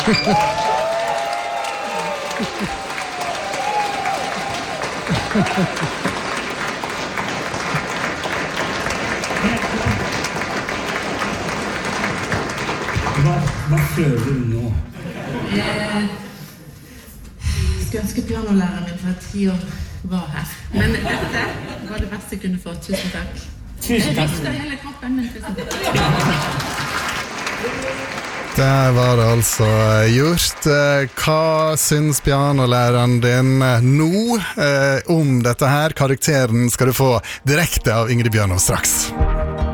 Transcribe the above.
Hva føler du nå? Jeg skulle ønske pianolæreren min for 10 år var her. Men dette var det beste jeg kunne få. Tusen takk. Tusen takk. Jeg rister hele kroppen min. Tusen takk. Der var det altså gjort. Hva syns pianolæreren din nå om dette her? Karakteren skal du få direkte av Ingrid Bjørnov straks.